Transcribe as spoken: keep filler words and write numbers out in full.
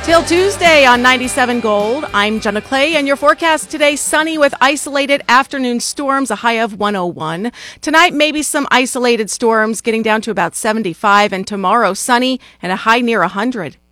Till Tuesday on ninety-seven Gold, I'm Jenna Clay, and your forecast today, sunny with isolated afternoon storms, a high of one oh one. Tonight, maybe some isolated storms, getting down to about seventy-five, and tomorrow, sunny and a high near one hundred.